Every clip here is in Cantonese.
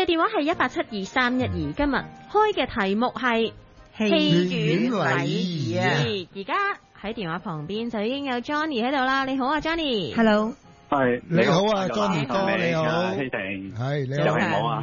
電話係1872312，今日開嘅題目係戲院禮儀啊！而家喺電話旁邊就已經有 Johnny 喺度啦，你好啊 Johnny。Hello。 係你好啊 Johnny 哥，你好，希定係你好，你好啊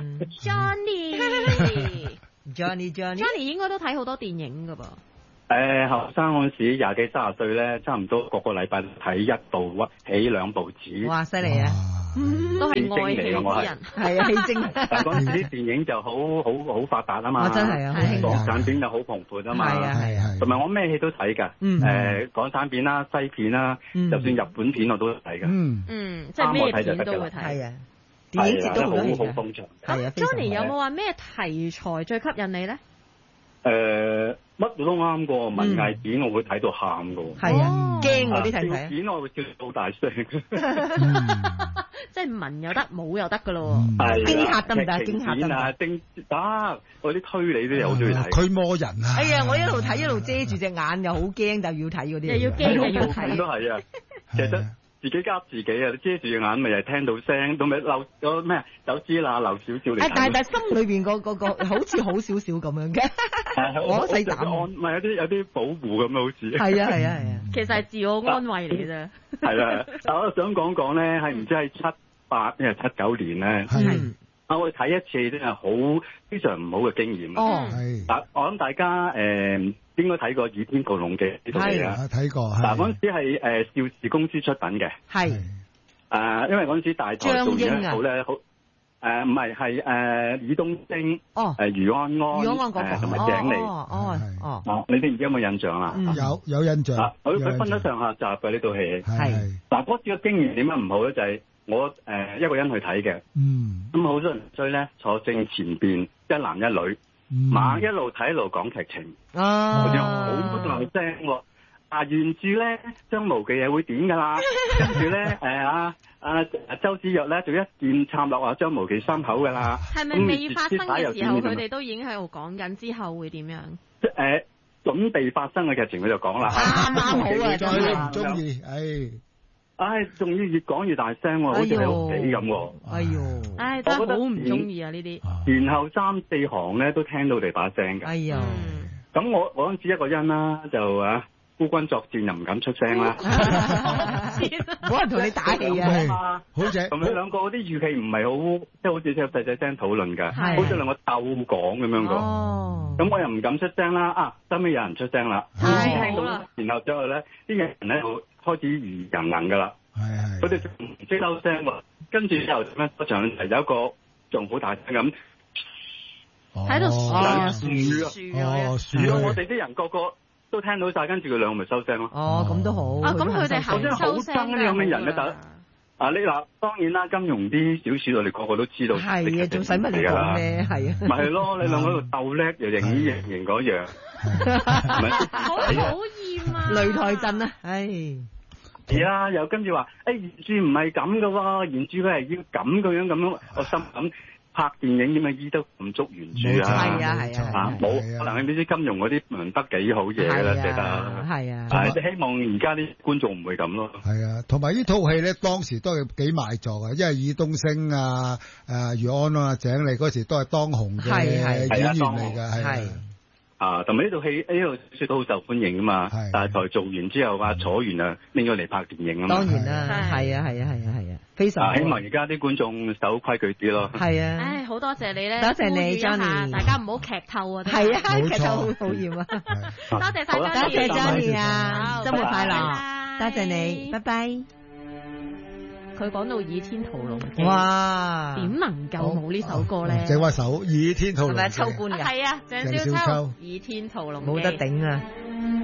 Johnny 應該都睇好多電影噶噃。 後生嗰陣時20幾30歲咧，差唔多個禮拜睇1部起2部止。 哇，犀利啊！ 都係愛戲之人， 係啊，戲精。 但嗰陣時啲電影就好發達啊嘛， 真係啊， 港產片又好蓬勃啊嘛， 係啊， 同埋我咩戲都睇噶，港產片啦、西片啦，就算日本片我都睇噶， 即係咩片都會睇， 係啊，電影節都好豐場。 係啊 Johnny 有冇話咩題材最吸引你咧？ 乜都啱個，文藝片我會睇到喊個， 係啊，驚嗰啲睇睇。 片我會笑到大聲， 即係文又得，武又得噶咯。 驚嚇得唔得？驚嚇得唔得？ 得，嗰啲推理都好中意睇。 驅魔人啊！ 哎呀，我一路睇一路遮住隻眼，又好驚，但要睇嗰啲。 又要驚又要睇。 都係啊，其實自己夾自己啊！你遮住隻眼，咪又聽到聲，到咪漏咗咩手指罅漏少少嚟。 但係心裏邊個好似好少少咁樣嘅，我細膽。 唔係有啲保護咁好似。 係啊係啊係啊， 其實係自我安慰嚟嘅啫。 係啦，但我想講咧，係唔知係78定係79年咧。我睇一次真係非常唔好嘅經驗。嗱，我諗大家應該睇過《倚天屠龍記》呢套戲啊， 睇過。 嗱，嗰陣時係邵氏公司出品嘅。 係。 因為嗰陣時大台做完一套咧，好唔係爾冬陞、余安安同埋鄭莉。你哋唔知有冇印象啊？ 有印象。 佢分咗上下集嘅呢套戲。係。嗱，嗰次嘅經驗點解唔好咧？就係我一個人去睇嘅。咁好多人追咧，坐正前邊一男一女，猛一路睇一路講劇情。好似好大聲喎。原著咧，張無忌嘢會點噶啦？跟住咧，周芷若咧就一劍插落張無忌心口噶啦。 係咪未發生嘅時候，佢哋都已經喺度講緊之後會點樣？ 準備發生嘅劇情佢就講啦。 啱好啊， 再你唔中意， 仲要越講越大聲喎，好似喺屋企咁喎。 真係好唔中意啊呢啲。 然後3、4行咧都聽到你把聲㗎。咁我嗰陣時一個人啦，就孤軍作戰又唔敢出聲啦， 冇人同你打氣啊！ 好正， 同佢兩個嗰啲語氣唔係好，即係好似細聲討論㗎，好似兩個鬥講咁樣個。咁我又唔敢出聲啦，收尾有人出聲啦，聽到啦，然後之後咧啲人咧就開始如人能㗎啦，佢哋唔識收聲喎，跟住之後點樣？嗰場有一個仲好大聲咁喺度數到我哋啲人個個都聽到晒，跟住佢兩個咪收聲咯。 咁都好。 咁佢哋後生收聲呢咁嘅人咧，你嗱當然啦，金庸啲小說我哋個個都知道。 係啊，仲使乜嚟講咩？係啊。 咪係咯，你兩個喺度鬥叻，又型呢型嗰樣，係咪？ 好討厭啊！ 擂台陣啊， 係啊，又跟住話，原著唔係咁噶喎，原著佢係要咁樣咁樣，我心諗。拍電影點解醫得唔足原著啊？ 係啊， 冇可能你啲金庸嗰啲文得幾好嘢㗎啦，寫得係啊。希望而家啲觀眾唔會咁咯。 係啊，同埋呢套戲咧，當時都係幾賣座嘅，因為爾冬陞余安安鄭莉嗰時都係當紅嘅演員嚟㗎，係。同埋呢套戲小說都好受歡迎㗎嘛，大台做完之後楚原拎咗嚟拍電影啊嘛。 當然啦，係啊，非常。 希望而家啲觀眾守規矩啲咯。 係啊， 好多謝你咧， 多謝你 Johnny， 大家唔好劇透啊。 係啊，劇透好討厭啊。 多謝晒， 多謝 Johnny 啊，周末快樂，多謝你，拜拜。 佢講到《倚天屠龍記》， 哇， 點能夠冇呢首歌咧？ 正話首《倚天屠龍記》 係咪秋官㗎？ 係啊，鄭少秋《倚天屠龍記》 冇得頂啊！